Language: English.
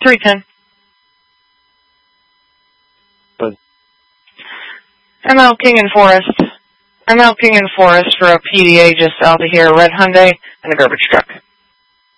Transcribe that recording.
310. But ML King and Forest. ML King and Forest for a PDA just south of here, a red Hyundai and a garbage truck.